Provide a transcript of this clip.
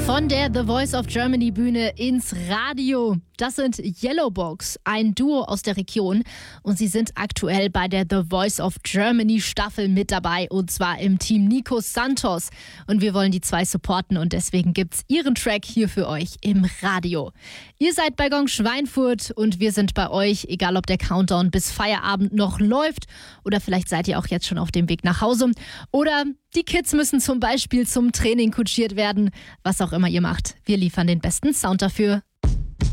Von der The Voice of Germany Bühne ins Radio. Das sind Yellowbox, ein Duo aus der Region. Und sie sind aktuell bei der The Voice of Germany Staffel mit dabei. Und zwar im Team Nico Santos. Und wir wollen die zwei supporten. Und deswegen gibt's ihren Track hier für euch im Radio. Ihr seid bei Gong Schweinfurt und wir sind bei euch. Egal, ob der Countdown bis Feierabend noch läuft. Oder vielleicht seid ihr auch jetzt schon auf dem Weg nach Hause. Oder die Kids müssen zum Beispiel zum Training kutschiert werden. Was auch immer ihr macht. Wir liefern den besten Sound dafür.